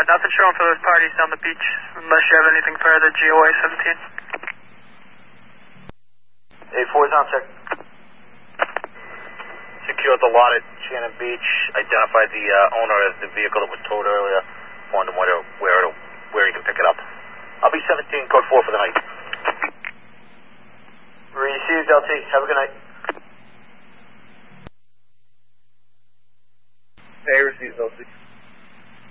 Nothing showing for those parties down the beach, unless you have anything further, GOA 17. A4 is on, sir. Secured the lot at Shannon Beach, identified the owner as the vehicle that was towed earlier, informed him where he can pick it up. I'll be 17, code 4 for the night. Received, LT. Have a good night. Hey, received, LT.